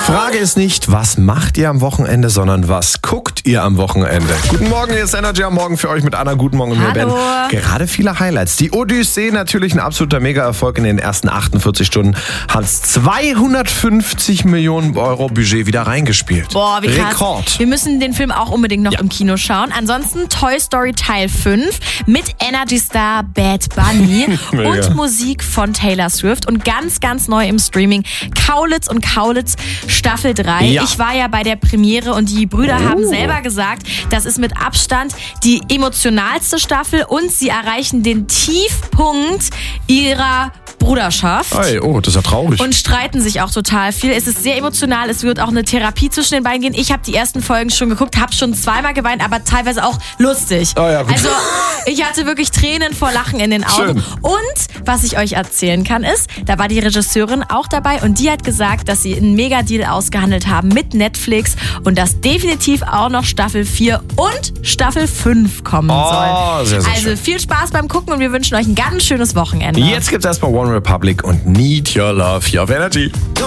Frage ist nicht, was macht ihr am Wochenende, sondern was guckt ihr am Wochenende? Guten Morgen, hier ist Energy am Morgen für euch mit Anna. Guten Morgen und mir, Ben. Gerade viele Highlights. Die Odyssee, natürlich ein absoluter Mega-Erfolg in den ersten 48 Stunden. Hat 250 Millionen Euro Budget wieder reingespielt. Boah, wie krass. Rekord. Wir müssen den Film auch unbedingt noch im Kino schauen. Ansonsten Toy Story Teil 5 mit Energy Star Bad Bunny und Musik von Taylor Swift. Und ganz, ganz neu im Streaming Kaulitz und Kaulitz Staffel 3. Ja. Ich war ja bei der Premiere und die Brüder haben selber gesagt, das ist mit Abstand die emotionalste Staffel und sie erreichen den Tiefpunkt ihrer Bruderschaft. Hey, oh, das ist ja traurig. Und streiten sich auch total viel. Es ist sehr emotional. Es wird auch eine Therapie zwischen den beiden gehen. Ich habe die ersten Folgen schon geguckt, habe schon zweimal geweint, aber teilweise auch lustig. Oh ja, gut. Also ich hatte wirklich Tränen vor Lachen in den Augen. Schön. Und was ich euch erzählen kann ist, da war die Regisseurin auch dabei und die hat gesagt, dass sie einen Mega-Deal ausgehandelt haben mit Netflix und dass definitiv auch noch Staffel 4 und Staffel 5 kommen soll. Sehr, sehr Also schön. viel Spaß beim Gucken und wir wünschen euch ein ganz schönes Wochenende. Jetzt gibt's erstmal One Republic und Need Your Love hier auf Energy.